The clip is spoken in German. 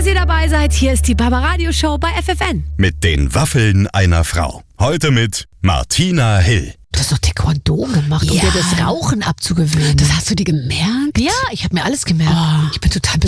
ihr dabei seid. Hier ist die Barbaradio Show bei FFN. Mit den Waffeln einer Frau. Heute mit Martina Hill. Du hast doch Taekwondo gemacht, um dir das Rauchen abzugewöhnen. Das hast du dir gemerkt? Ja, ich habe mir alles gemerkt. Oh. Ich bin total